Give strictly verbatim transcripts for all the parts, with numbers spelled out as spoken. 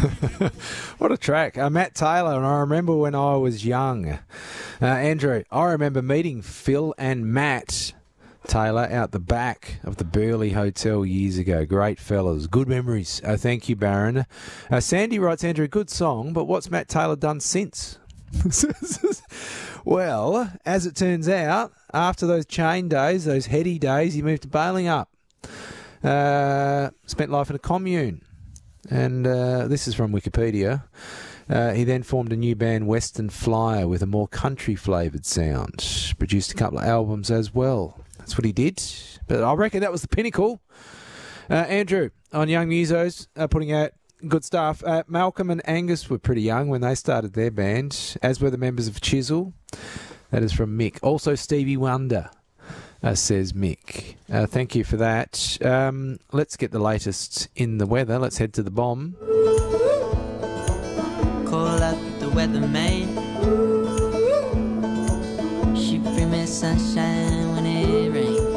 What a track. Uh, Matt Taylor, and I remember when I was young. Uh, Andrew, I remember meeting Phil and Matt Taylor out the back of the Burleigh Hotel years ago. Great fellas. Good memories. Uh, thank you, Baron. Uh, Sandy writes, Andrew, good song, but what's Matt Taylor done since? Well, as it turns out, after those chain days, those heady days, he moved to Bailing Up. Uh, spent life in a commune. And uh, this is from Wikipedia. Uh, he then formed a new band, Western Flyer, with a more country-flavoured sound. Produced a couple of albums as well. That's what he did. But I reckon that was the pinnacle. Uh, Andrew, on Young Musos, uh, putting out good stuff. Uh, Malcolm and Angus were pretty young when they started their band, as were the members of Chisel. That is from Mick. Also Stevie Wonder. Uh, says Mick. Uh, thank you for that. Um, let's get the latest in the weather. Let's head to the bomb. Call up the weatherman. She bring me sunshine when it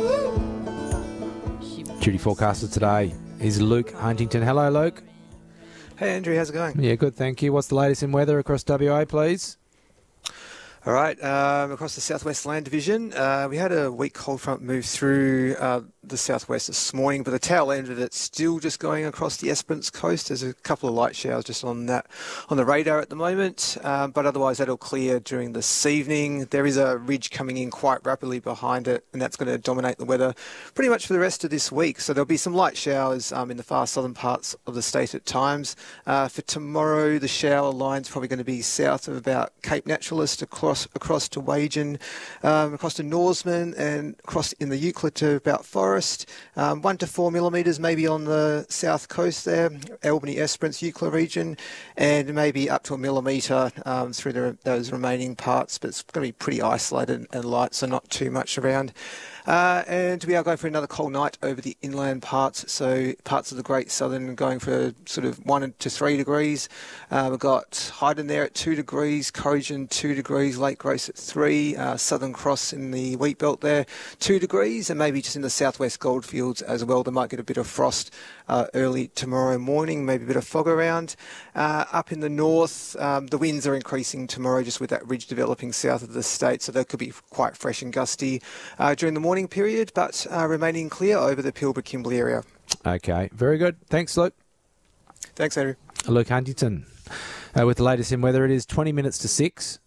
rains. Duty forecaster today is Luke Huntington. Hello, Luke. Hey, Andrew. How's it going? Yeah, good, thank you. What's the latest in weather across W A, please? All right, um, across the Southwest Land Division, uh, we had a weak cold front move through uh, the southwest this morning, but the tail end of it's still just going across the Esperance coast. There's a couple of light showers just on that on the radar at the moment, um, but otherwise that'll clear during this evening. There is a ridge coming in quite rapidly behind it, and that's going to dominate the weather pretty much for the rest of this week. So there'll be some light showers um, in the far southern parts of the state at times. Uh, for tomorrow, the shower line's probably going to be south of about Cape Naturalist across across to Wagen, um, across to Norseman, and across in the Euclid to about Forest. Um, one to four millimetres maybe on the south coast there, Albany, Esperance, Euclid region, and maybe up to a millimetre um, through the, those remaining parts, but it's going to be pretty isolated and light, so not too much around. Uh, and we are going for another cold night over the inland parts, so parts of the Great Southern going for sort of one to three degrees. Uh, we've got Hyden there at two degrees, Corrigan two degrees, Lake Grace at three, uh, Southern Cross in the wheat belt there two degrees, and maybe just in the southwest goldfields as well. They might get a bit of frost uh, early tomorrow morning, maybe a bit of fog around. Uh, up in the north, um, the winds are increasing tomorrow just with that ridge developing south of the state, so that could be quite fresh and gusty uh, during the morning period, but uh, remaining clear over the Pilbara-Kimberley area. Okay, very good. Thanks, Luke. Thanks, Andrew. Luke Huntington. Uh, with the latest in weather, it is twenty minutes to six.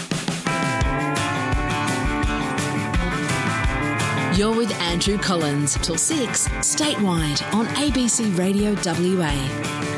You're with Andrew Collins till six, statewide on A B C Radio W A.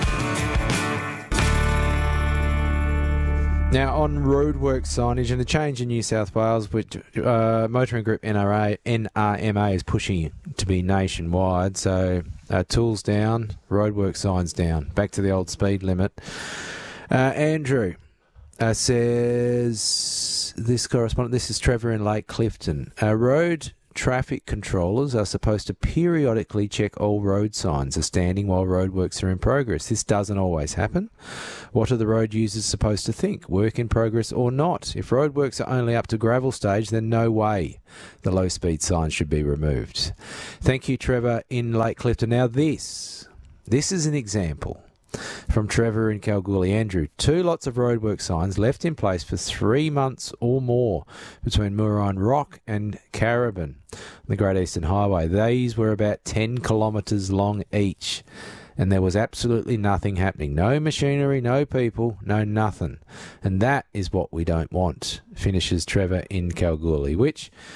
Now, on roadwork signage and the change in New South Wales, which uh, Motoring Group N R A, N R M A is pushing to be nationwide. So, uh, tools down, roadwork signs down. Back to the old speed limit. Uh, Andrew uh, says, this correspondent, this is Trevor in Lake Clifton. Uh, road traffic controllers are supposed to periodically check all road signs are standing while roadworks are in progress. This doesn't always happen. What are the road users supposed to think? Work in progress or not? If roadworks are only up to gravel stage, then no way the low speed sign should be removed. Thank you, Trevor in Lake Clifton. Now this, this is an example from Trevor in Kalgoorlie. Andrew, two lots of roadwork signs left in place for three months or more between Moorine Rock and Carabin, the Great Eastern Highway. These were about ten kilometres long each, and there was absolutely nothing happening. No machinery, no people, no nothing. And that is what we don't want, finishes Trevor in Kalgoorlie, which